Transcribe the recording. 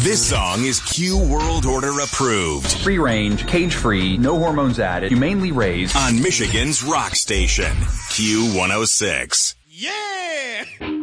This song is Q World Order approved. Free range, cage free, no hormones added, humanely raised. On Michigan's rock station, Q106. Yeah!